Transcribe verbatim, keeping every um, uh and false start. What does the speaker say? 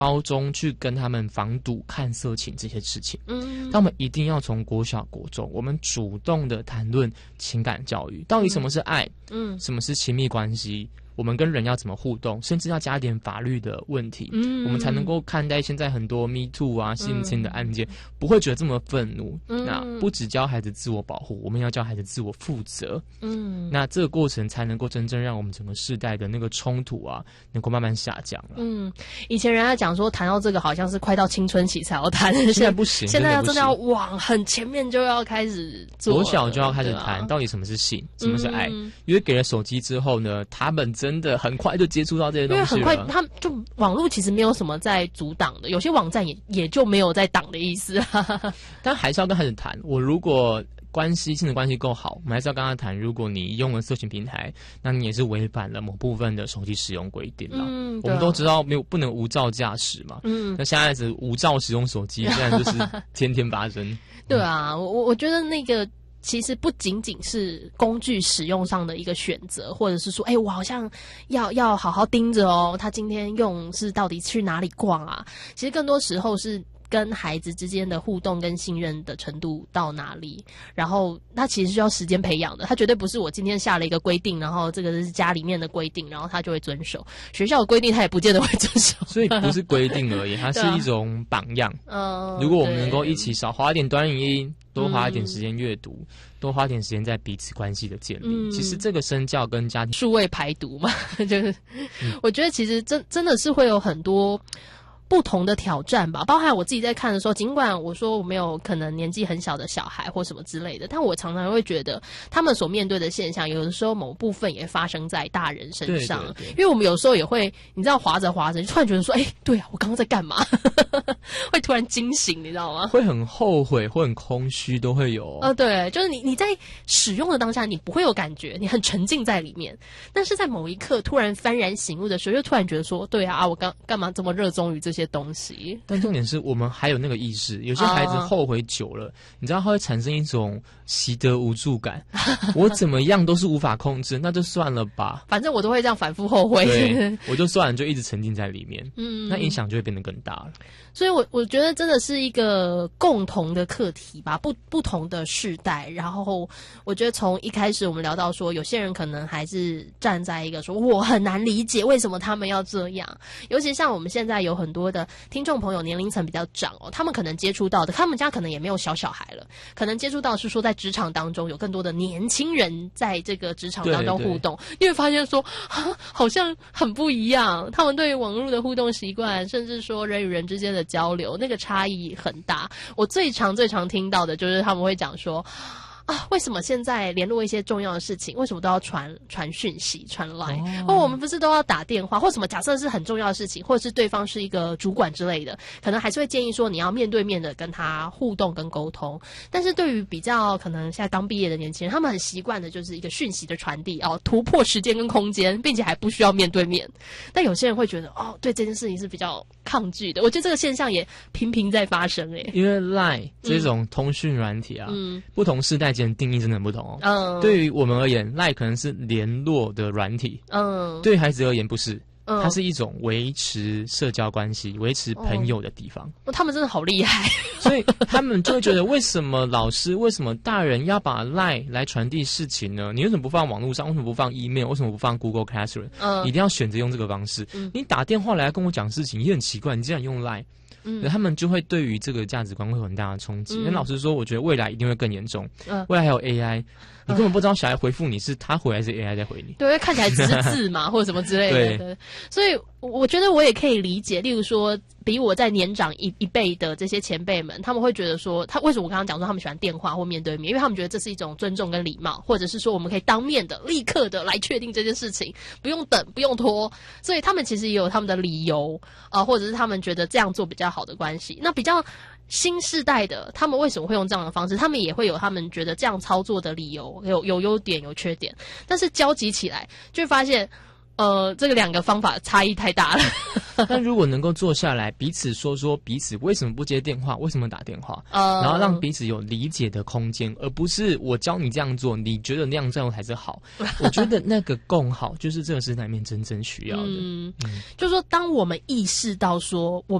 高中去跟他们防堵看色情这些事情。 嗯， 那我们一定要从国小国中，我们主动的谈论情感教育，到底什么是爱，嗯，什么是亲密关系，我们跟人要怎么互动，甚至要加点法律的问题，嗯，我们才能够看待现在很多 Me Too 啊、性侵的案件，嗯，不会觉得这么愤怒。嗯，那不只教孩子自我保护，我们要教孩子自我负责。嗯，那这个过程才能够真正让我们整个世代的那个冲突啊，能够慢慢下降了。 嗯，以前人家讲说谈到这个好像是快到青春期才要谈， 现在不行， 现在要真的要往很前面就要开始做， 国小就要开始谈，啊，到底什么是性，什么是爱。嗯，因为给了手机之后呢，他们真的很快就接触到这些东西了， 因为很快，他们就网络其实没有什么在阻挡的，有些网站也也就没有在挡的意思啊。 但还是要跟孩子谈，我如果关系亲子关系够好，我们还是要跟他谈，如果你用了色情平台，那你也是违反了某部分的手机使用规定啦。嗯，我们都知道没有不能无照驾驶嘛。嗯，那现在是无照使用手机，现在就是天天发生。 对啊，我我觉得那个。其实不仅仅是工具使用上的一个选择，或者是说，哎，我好像要要好好盯着哦，他今天用是到底去哪里逛啊？其实更多时候是跟孩子之间的互动跟信任的程度到哪里，然后他其实需要时间培养的，他绝对不是我今天下了一个规定，然后这个是家里面的规定，然后他就会遵守，学校的规定他也不见得会遵守， 所以不是规定而已，它是一种榜样。嗯，如果我们能够一起少花一点短影音，多花一点时间阅读，嗯，多花点时间在彼此关系的建立，嗯，其实这个身教跟家庭数位排毒嘛，就是，嗯，我觉得其实真真的是会有很多不同的挑战吧，包含我自己在看的时候，尽管我说我没有可能年纪很小的小孩或什么之类的，但我常常会觉得他们所面对的现象，有的时候某部分也发生在大人身上。对对对，因为我们有时候也会，你知道滑着滑着，突然觉得说，哎，对啊，我刚刚在干嘛？会突然惊醒，你知道吗？ 会很后悔，会很空虚，都会有。 呃，对，就是你你在使用的当下，你不会有感觉，你很沉浸在里面，但是在某一刻突然幡然醒悟的时候，又突然觉得说，对啊，啊我刚干嘛这么热衷于这些东西？ 但重点是我们还有那个意识，有些孩子后悔久了，uh, 你知道他会产生一种习得无助感，我怎么样都是无法控制，那就算了吧， 反正我都会这样反复后悔， 对，我就算了，就一直沉浸在里面，嗯，那影响就会变得更大了。 所以我我觉得真的是一个共同的课题吧，不不同的世代，然后我觉得从一开始我们聊到说，有些人可能还是站在一个说我很难理解为什么他们要这样，尤其像我们现在有很多的听众朋友年龄层比较长哦，他们可能接触到的，他们家可能也没有小小孩了，可能接触到是说在职场当中有更多的年轻人在这个职场当中互动，你会发现说啊，好像很不一样，他们对于网络的互动习惯，甚至说人与人之间的交流，那个差异很大。我最常最常听到的就是他们会讲说啊，为什么现在联络一些重要的事情，为什么都要传传讯息、传 line？ 或、哦、我们不是都要打电话？或什么假设是很重要的事情，或者是对方是一个主管之类的，可能还是会建议说你要面对面的跟他互动跟沟通。但是对于比较可能现在刚毕业的年轻人，他们很习惯的就是一个讯息的传递哦，突破时间跟空间，并且还不需要面对面。但有些人会觉得哦，对这件事情是比较抗拒的。我觉得这个现象也频频在发生诶， 因为 line 这种通讯软体啊，嗯，不同世代间定义真的很不同哦。嗯，对于我们而言 ，line 可能是联络的软体，嗯，对于孩子而言不是。它是一种维持社交关系、维持朋友的地方。 哦，他们真的好厉害， 所以他们就会觉得，为什么老师、为什么大人要把 line 来传递事情呢？你为什么不放网络上？为什么不放 email？ 为什么不放 Google Classroom？ 嗯，一定要选择用这个方式。嗯，你打电话来跟我讲事情也很奇怪，你竟然用 line。嗯，他们就会对于这个价值观会有很大的冲击。那、嗯、老实说，我觉得未来一定会更严重。嗯，未来还有 A I， 你根本不知道小孩回复你是他回还是 A I 在回你。 对，看起来只是字嘛，或者什么之类的。对，所以我觉得我也可以理解，例如说，比我在年长一一辈的这些前辈们，他们会觉得说，他为什么我刚刚讲说他们喜欢电话或面对面，因为他们觉得这是一种尊重跟礼貌，或者是说我们可以当面的、立刻的来确定这件事情，不用等，不用拖。所以他们其实也有他们的理由啊、呃，或者是他们觉得这样做比较好的关系。那比较新世代的，他们为什么会用这样的方式？他们也会有他们觉得这样操作的理由，有有优点有缺点，但是交集起来就会发现。 呃，这个两个方法差异太大了。 但如果能够坐下来，彼此说说彼此为什么不接电话，为什么打电话， 呃， 然后让彼此有理解的空间，而不是我教你这样做，你觉得那样做才是好。我觉得那个共好就是这个时代里面真正需要的。 嗯，嗯就是说，当我们意识到说我